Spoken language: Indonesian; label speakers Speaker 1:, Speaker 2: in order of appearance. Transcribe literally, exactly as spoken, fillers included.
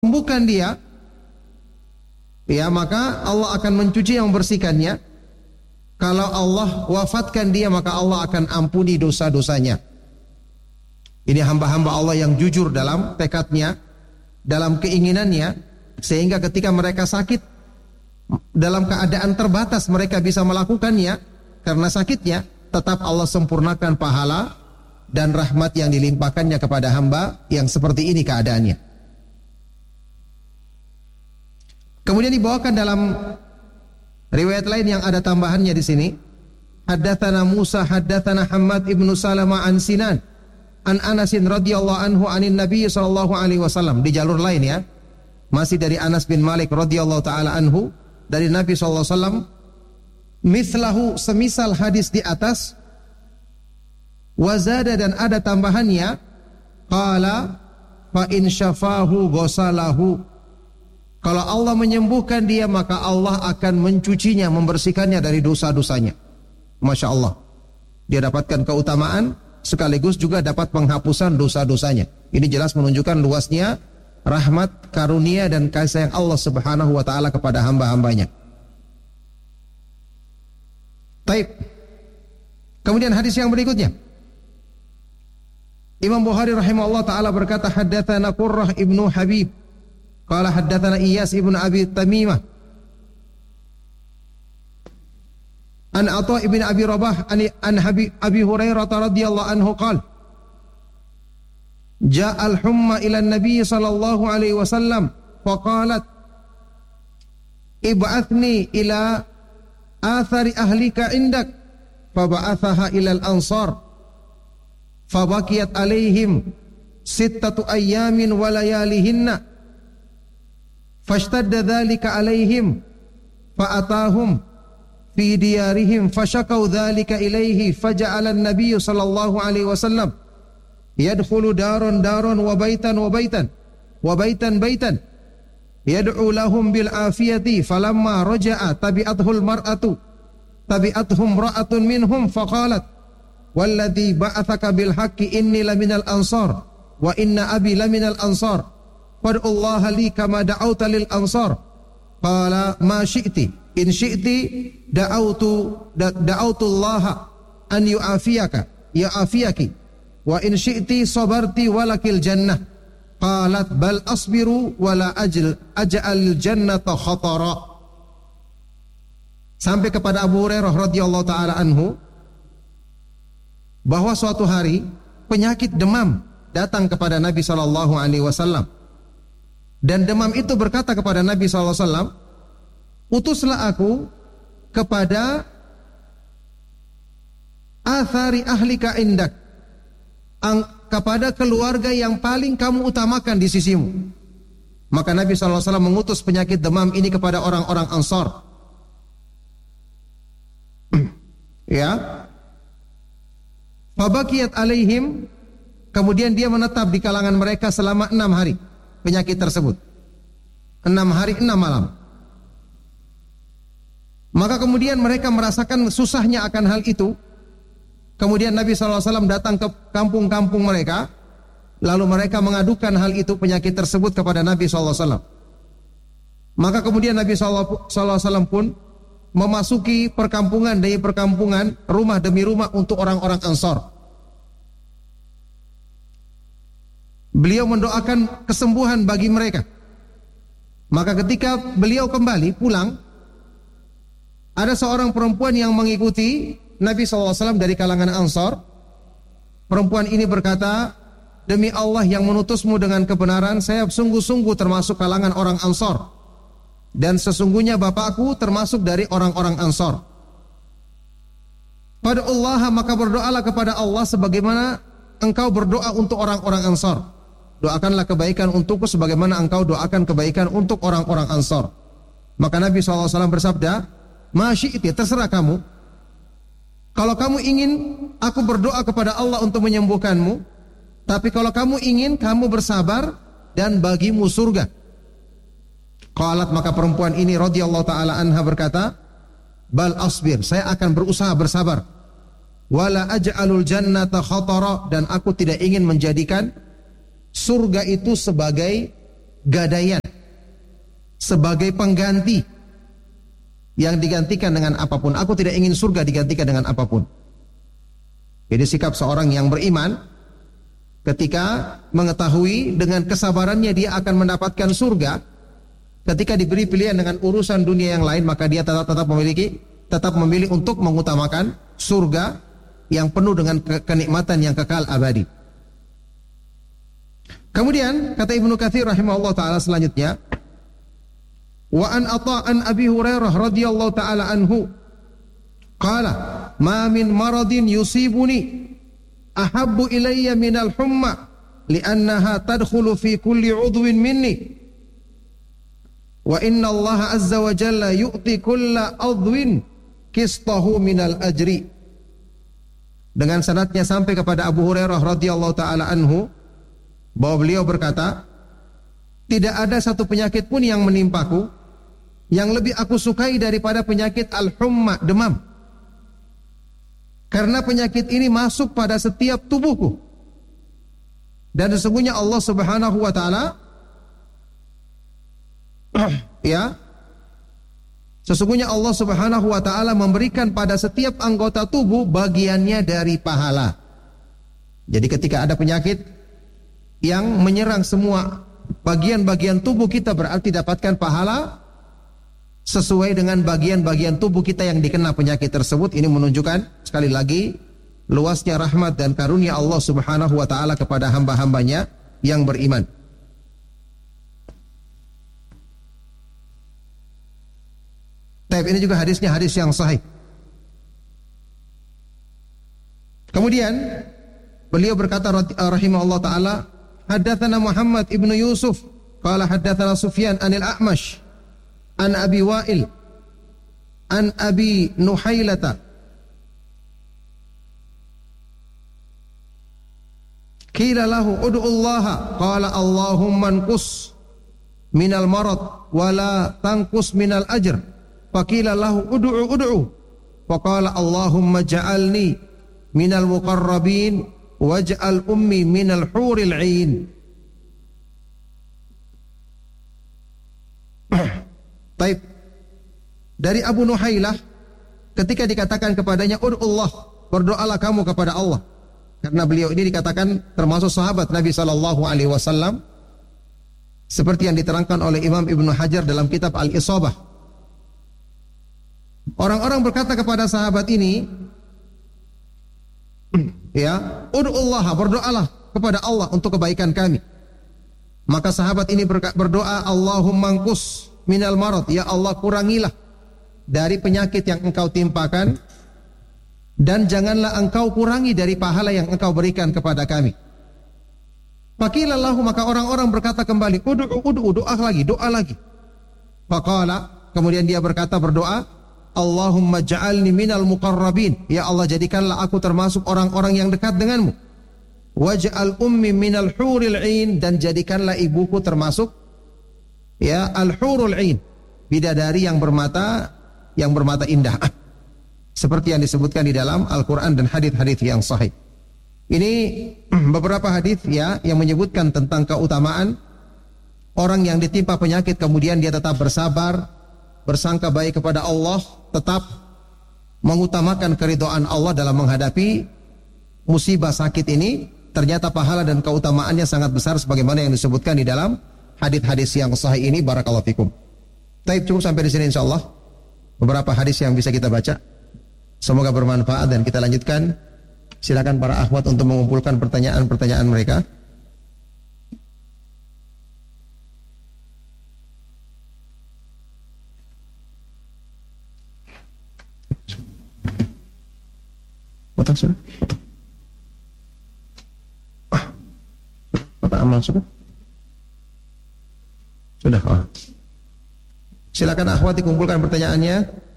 Speaker 1: sembuhkan dia, ya maka Allah akan mencuci yang membersihkannya. Kalau Allah wafatkan dia, maka Allah akan ampuni dosa-dosanya. Ini hamba-hamba Allah yang jujur dalam tekadnya, dalam keinginannya, sehingga ketika mereka sakit, dalam keadaan terbatas mereka bisa melakukannya karena sakitnya, tetap Allah sempurnakan pahala dan rahmat yang dilimpahkannya kepada hamba yang seperti ini keadaannya. Kemudian dibawakan dalam riwayat lain yang ada tambahannya di sini. Haddatsana Musa haddatsana Hammad ibnu Salamah an Sinan an Anasin radhiyallahu anhu anin Nabi sallallahu alaihi wasallam. Di jalur lain ya, masih dari Anas bin Malik radhiyallahu taala anhu dari Nabi sallallahu alaihi wasallam, mislahu semisal hadis di atas, wazada dan ada tambahannya, qala fa in syafahu ghasalahu. Kalau Allah menyembuhkan dia, maka Allah akan mencucinya, membersihkannya dari dosa-dosanya. Masya Allah, dia dapatkan keutamaan sekaligus juga dapat penghapusan dosa-dosanya. Ini jelas menunjukkan luasnya rahmat, karunia dan kasih sayang Allah Subhanahu wa taala kepada hamba-hambanya. Baik. Kemudian hadis yang berikutnya, Imam Bukhari rahimahullah taala berkata, haddatsana Qurrah ibnu Habib qala haddatsana Iyas ibnu Abi Tamimah an Atha ibn Abi Rabah an, an Habib Abi Hurairah radhiyallahu anhu qala ja'a al-humma ila an-nabi sallallahu alaihi wasallam faqalat ib'athni ila athari ahlika indak faba'athaha ila al-ansar fabaqiyat alaihim sittatu ayyamin wa layalihinna fashtadda dhalika alaihim fa'atahum fi diyarihim fashakau dhalika ilaihi faja'ala an-nabiy sallallahu alaihi wasallam yadkhulu daron daron wa baitan wa baitan wa baitan baitan yad'u lahum bil afiyati falamma raja'a tabi'athul mar'atu tabi'athum ra'atun minhum faqalat walladhi ba'athaka bil haqqi inni laminal ansar wa inna abi laminal ansar fad'ullaha li kama da'auta lil ansar qala ma syi'ti in syi'ti da'autu da'autu Allah an yu'afiyaka ya'afiyaki wa in syi'ti sabarti walakil jannah qalat bal asbiru wala ajl aj'al jannata khatara. Sampai kepada Abu Hurairah radhiyallahu taala anhu bahwa suatu hari penyakit demam datang kepada Nabi sallallahu alaihi wasallam, dan demam itu berkata kepada Nabi sallallahu alaihi wasallam, utuslah aku kepada athari ahlika indak, kepada keluarga yang paling kamu utamakan di sisimu. Maka Nabi sallallahu alaihi wasallam mengutus penyakit demam ini kepada orang-orang Ansar. Ya, fabaqiyat alaihim, kemudian dia menetap di kalangan mereka selama enam hari penyakit tersebut, enam hari enam malam. Maka kemudian mereka merasakan susahnya akan hal itu. Kemudian Nabi sallallahu alaihi wasallam datang ke kampung-kampung mereka, lalu mereka mengadukan hal itu, penyakit tersebut kepada Nabi sallallahu alaihi wasallam. Maka kemudian Nabi sallallahu alaihi wasallam pun memasuki perkampungan demi perkampungan, rumah demi rumah untuk orang-orang Ansar. Beliau mendoakan kesembuhan bagi mereka. Maka ketika beliau kembali pulang, ada seorang perempuan yang mengikuti Nabi sallallahu alaihi wasallam dari kalangan Ansar. Perempuan ini berkata, demi Allah yang menutusmu dengan kebenaran, saya sungguh-sungguh termasuk kalangan orang Ansar, dan sesungguhnya bapakku termasuk dari orang-orang Ansar. Pada Allah, maka berdoalah kepada Allah sebagaimana engkau berdoa untuk orang-orang Ansar. Doakanlah kebaikan untukku sebagaimana engkau doakan kebaikan untuk orang-orang Ansar. Maka Nabi sallallahu alaihi wasallam bersabda, ma syi'ti, terserah kamu. Kalau kamu ingin aku berdoa kepada Allah untuk menyembuhkanmu, tapi kalau kamu ingin, kamu bersabar dan bagimu surga. Qalat, maka perempuan ini radhiyallahu taala anha berkata, bal asbir, saya akan berusaha bersabar. Wala aj'alul jannata khatara, dan aku tidak ingin menjadikan surga itu sebagai gadaian, sebagai pengganti yang digantikan dengan apapun. Aku tidak ingin surga digantikan dengan apapun. Jadi sikap seorang yang beriman ketika mengetahui dengan kesabarannya dia akan mendapatkan surga, ketika diberi pilihan dengan urusan dunia yang lain, maka dia tetap tetap memiliki tetap memilih untuk mengutamakan surga yang penuh dengan ke kenikmatan yang kekal abadi. Kemudian kata Ibnu Katsir rahimahullah taala selanjutnya, wa an Atha an Abi Hurairah radhiyallahu taala anhu qala ma min maradin yusibuni ahabbu ilayya minal humma li'annaha tadkhulu fi kulli 'udwin minni wa inna Allah azza wa jalla yu'ti kulla 'udwin qistahu minal ajri. Dengan sanadnya sampai kepada Abu Hurairah radhiyallahu taala anhu bahwa beliau berkata, tidak ada satu penyakit pun yang menimpaku yang lebih aku sukai daripada penyakit al-humma, demam. Karena penyakit ini masuk pada setiap tubuhku. Dan sesungguhnya Allah Subhanahu wa taala ya, sesungguhnya Allah Subhanahu wa taala memberikan pada setiap anggota tubuh bagiannya dari pahala. Jadi ketika ada penyakit yang menyerang semua bagian-bagian tubuh kita, berarti dapatkan pahala sesuai dengan bagian-bagian tubuh kita yang dikena penyakit tersebut. Ini menunjukkan sekali lagi luasnya rahmat dan karunia Allah Subhanahu wa taala kepada hamba-hambanya yang beriman. Tapi ini juga hadisnya hadis yang sahih. Kemudian beliau berkata rahimahullah taala, haddatsana Muhammad ibnu Yusuf qala haddatsana Sufyan anil A'mash an Abi Wa'il an Abi Nuhailata qila lahu ud'u Allah qala Allahumma anqus minal marad wa la tanqus minal ajr faqila lahu ud'u ud'u faqala Allahumma ja'alni minal muqarrabin waj'al ummi minal huril 'ain. Baik. Dari Abu Nuhailah ketika dikatakan kepadanya ud'ullah, berdoalah kamu kepada Allah. Karena beliau ini dikatakan termasuk sahabat Nabi sallallahu alaihi wasallam seperti yang diterangkan oleh Imam Ibnu Hajar dalam kitab Al-Isabah. Orang-orang berkata kepada sahabat ini, ya, ud'ullah, berdoalah kepada Allah untuk kebaikan kami. Maka sahabat ini berdoa, Allahumma anqus minal marad, ya Allah kurangilah dari penyakit yang engkau timpakan dan janganlah engkau kurangi dari pahala yang engkau berikan kepada kami. Faqilallahu, maka orang-orang berkata kembali, ud'u ud'u, doa lagi, doa lagi. Faqala, kemudian dia berkata berdoa, Allahumma ja'alni minal muqarrabin, ya Allah jadikanlah aku termasuk orang-orang yang dekat denganmu. Waj'al ummi minal huril 'ain, dan jadikanlah ibuku termasuk ya al-hurul 'ain, bidadari yang bermata yang bermata indah. Seperti yang disebutkan di dalam Al-Qur'an dan hadis-hadis yang sahih. Ini beberapa hadis ya yang menyebutkan tentang keutamaan orang yang ditimpa penyakit kemudian dia tetap bersabar, bersangka baik kepada Allah, tetap mengutamakan keridhaan Allah dalam menghadapi musibah sakit ini. Ternyata pahala dan keutamaannya sangat besar sebagaimana yang disebutkan di dalam hadis-hadis yang sahih ini. Barakallahu fikum. Taib, cukup sampai di sini insyaallah. Beberapa hadis yang bisa kita baca. Semoga bermanfaat dan kita lanjutkan. Silakan para akhwat untuk mengumpulkan pertanyaan-pertanyaan mereka. Potong sudah? Potong. Ah, potong amal sudah? Sudah. Oh. Silakan akhwat dikumpulkan pertanyaannya.